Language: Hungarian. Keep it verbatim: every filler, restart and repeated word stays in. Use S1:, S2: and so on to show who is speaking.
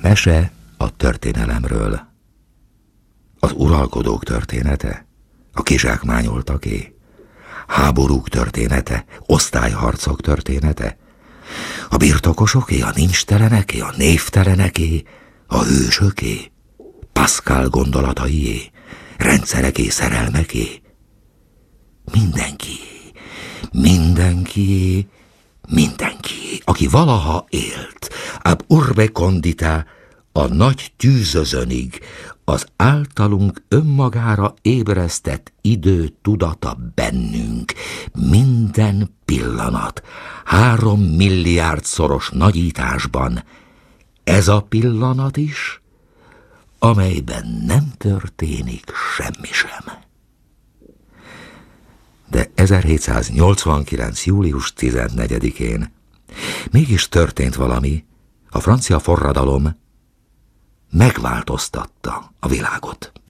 S1: Mese a történelemről. Az uralkodók története, a kizsákmányoltaké, háborúk története, osztályharcok története, a birtokosoké, a nincsteleneké, a névteleneké, a hősöké, Pascal gondolataié, rendszereké, szerelmeké. Mindenki, mindenki, mindenki, aki valaha élt, ab urbe condita, a nagy tűzözönig, az általunk önmagára ébresztett idő tudata bennünk, minden pillanat, három milliárdszoros nagyításban, ez a pillanat is, amelyben nem történik semmi sem. De ezerhétszáznyolcvankilenc. július tizennegyedikén mégis történt valami, a francia forradalom megváltoztatta a világot.